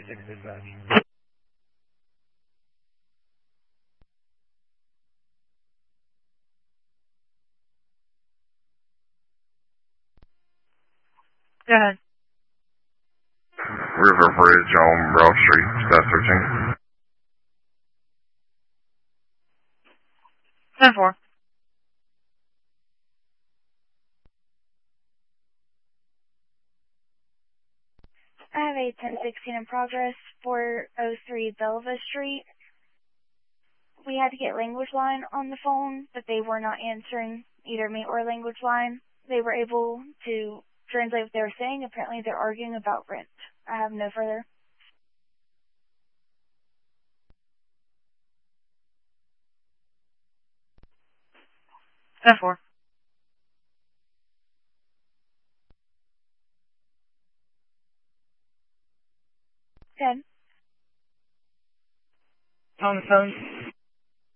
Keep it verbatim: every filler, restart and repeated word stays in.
six dispatch. Go ahead. River Bridge on Broad Street, staff thirteen. ten four. I have a ten sixteen in progress, four oh three Belva Street. We had to get language line on the phone, but they were not answering either me or language line. They were able to translate what they were saying. Apparently they're arguing about rent. I have no further. ten four. ten. On the phone.